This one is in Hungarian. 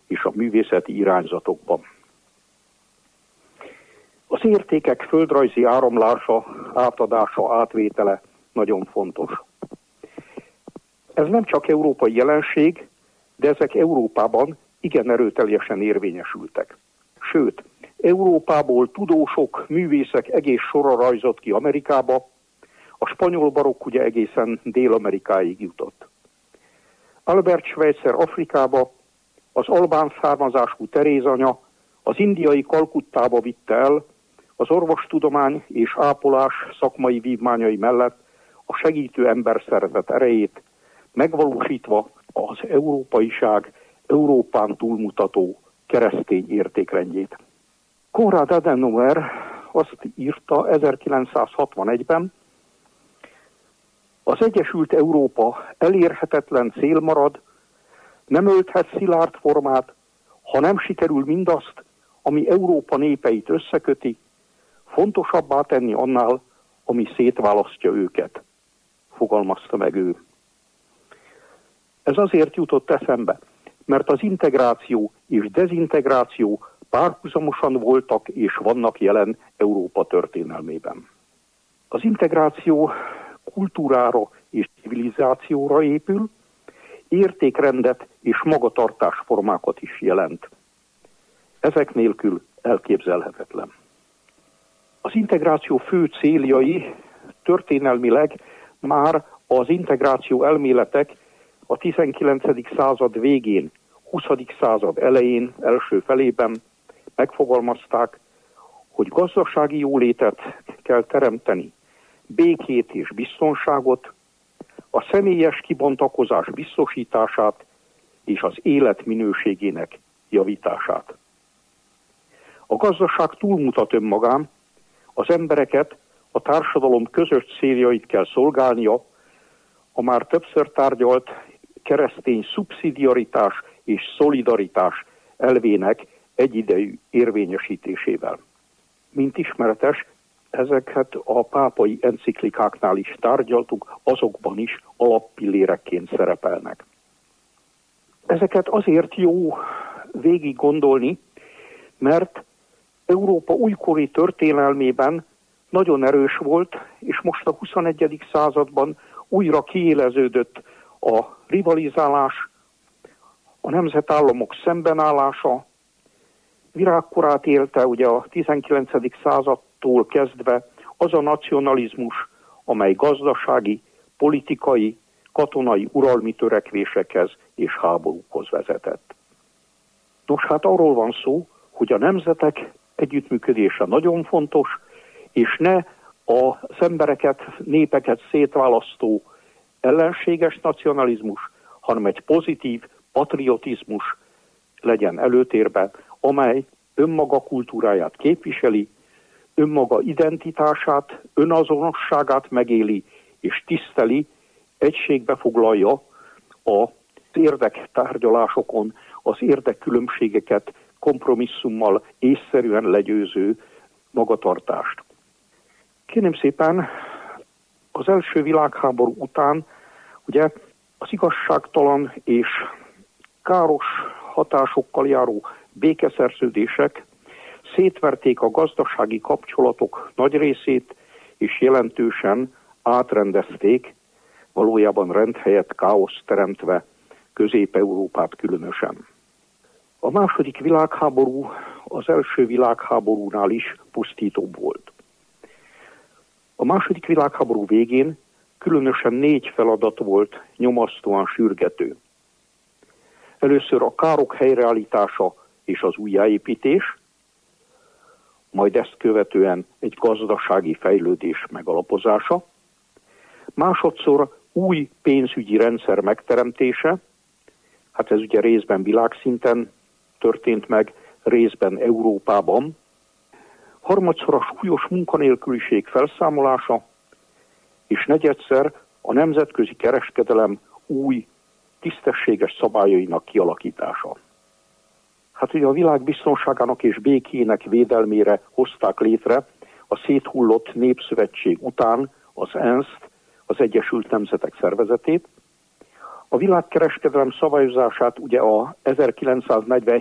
és a művészeti irányzatokban. Az értékek földrajzi áramlása, átadása, átvétele nagyon fontos. Ez nem csak európai jelenség, de ezek Európában igen erőteljesen érvényesültek. Sőt, Európából tudósok, művészek egész sora rajzott ki Amerikába, a spanyol barokk ugye egészen Dél-Amerikáig jutott. Albert Schweitzer Afrikába, az albán származású Teréz anya az indiai Kalkuttába vitte el az orvostudomány és ápolás szakmai vívmányai mellett a segítő emberszervezet erejét, megvalósítva az európaiság Európán túlmutató keresztény értékrendjét. Konrad Adenauer azt írta 1961-ben, az Egyesült Európa elérhetetlen cél marad, nem ölthet szilárd formát, ha nem sikerül mindazt, ami Európa népeit összeköti, fontosabbá tenni annál, ami szétválasztja őket, fogalmazta meg ő. Ez azért jutott eszembe, mert az integráció és dezintegráció párhuzamosan voltak és vannak jelen Európa történelmében. Az integráció kultúrára és civilizációra épül, értékrendet és magatartásformákat is jelent. Ezek nélkül elképzelhetetlen. Az integráció fő céljai történelmileg már az integráció elméletek a 19. század végén, 20. század elején, első felében megfogalmazták, hogy gazdasági jólétet kell teremteni, békét és biztonságot, a személyes kibontakozás biztosítását és az élet minőségének javítását. A gazdaság túlmutat önmagán, az embereket a társadalom közös céljait kell szolgálnia, a már többször tárgyalt keresztény szubszidiaritás és szolidaritás elvének egyidejű érvényesítésével. Mint ismeretes, ezeket a pápai enciklikáknál is tárgyaltuk, azokban is alappillérekként szerepelnek. Ezeket azért jó végig gondolni, mert Európa újkori történelmében nagyon erős volt, és most a 21. században újra kiéleződött a rivalizálás, a nemzetállamok szembenállása, virágkorát élte ugye a 19. századtól kezdve az a nacionalizmus, amely gazdasági, politikai, katonai uralmi törekvésekhez és háborúkhoz vezetett. Nos, hát arról van szó, hogy a nemzetek együttműködése nagyon fontos, és ne az embereket, népeket szétválasztó ellenséges nacionalizmus, hanem egy pozitív patriotizmus legyen előtérben, amely önmaga kultúráját képviseli, önmaga identitását, önazonosságát megéli és tiszteli, egységbe foglalja az érdektárgyalásokon, az érdekkülönbségeket kompromisszummal észszerűen legyőző magatartást. Kérem szépen, az első világháború után ugye az igazságtalan és káros hatásokkal járó békeszerződések szétverték a gazdasági kapcsolatok nagy részét, és jelentősen átrendezték, valójában rend helyett káoszt teremtve Közép-Európát különösen. A második világháború az első világháborúnál is pusztítóbb volt. A második világháború végén különösen 4 feladat volt nyomasztóan sürgető. Először a károk helyreállítása és az újjáépítés, majd ezt követően egy gazdasági fejlődés megalapozása, másodszor új pénzügyi rendszer megteremtése, hát ez ugye részben világszinten történt meg, részben Európában, harmadszor a súlyos munkanélküliség felszámolása, és negyedszer a nemzetközi kereskedelem új, tisztességes szabályainak kialakítása. Hát ugye a világ biztonságának és békének védelmére hozták létre a széthullott népszövetség után az ENSZ-t, az Egyesült Nemzetek Szervezetét. A világkereskedelem szabályozását ugye a 1947